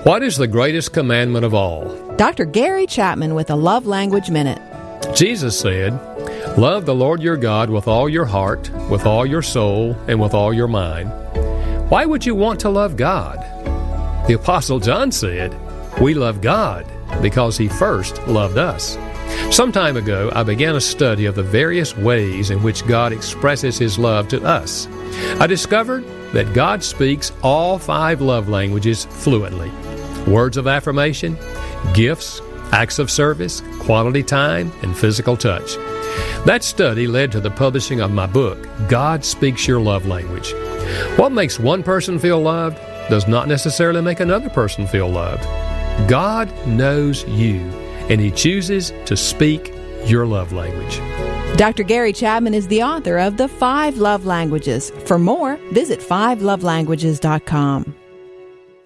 What is the greatest commandment of all? Dr. Gary Chapman with a Love Language Minute. Jesus said, "Love the Lord your God with all your heart, with all your soul, and with all your mind." Why would you want to love God? The Apostle John said, "We love God because He first loved us." Some time ago, I began a study of the various ways in which God expresses His love to us. I discovered that God speaks all 5 love languages fluently. Words of affirmation, gifts, acts of service, quality time, and physical touch. That study led to the publishing of my book, God Speaks Your Love Language. What makes one person feel loved does not necessarily make another person feel loved. God knows you, and He chooses to speak your love language. Dr. Gary Chapman is the author of The 5 Love Languages. For more, visit 5lovelanguages.com.